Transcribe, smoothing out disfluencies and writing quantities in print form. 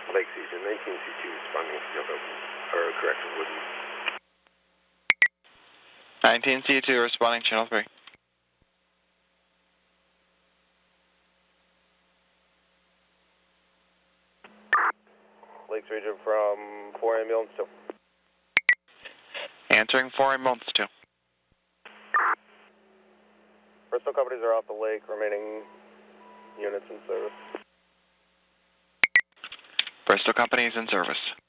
Lake Season, 19C2 responding to Joe or correction, Woodman. 19C2 responding channel 3. Lakes region from 4 ambulance 2. Answering 4 ambulance 2. Bristol companies are off the lake, remaining units in service. Bristol companies in service.